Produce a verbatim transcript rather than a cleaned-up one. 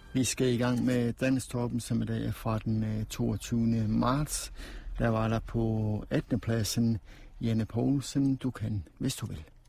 Vi skal i gang med Danmarkstorpen, som i dag er fra den toogtyvende marts. Der var der på attende pladsen Janne Poulsen, Du kan, hvis du vil.